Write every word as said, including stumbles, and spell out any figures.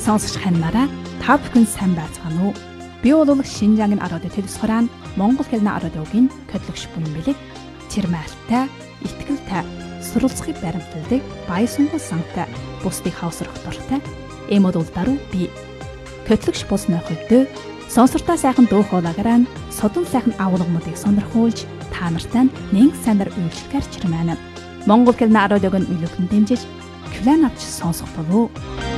Сонсогч ханараа та бүхэн сайн байцгаана уу? Би бол Шинжаангийн радио телевизхорaan Монгол хэлний радиогийн хөтлөгч буян бэлэг Чирмайлтай, итгэлтэй, суралцахыг баримтладаг баясунгал сантай, бусдыг хавсрах дуртай эм удалдаруу би. Хөтлөгч болсон өдөө сонсортоо сайхан дуу хоолойгоор содон сайхан агуулгуудыг сонирхуулж та нартай нэг санаар үйлчлэхээр Чирмаана. Монгол хэлний радиог нь үлэхэн дэмжиж клан авч сонсох болов уу?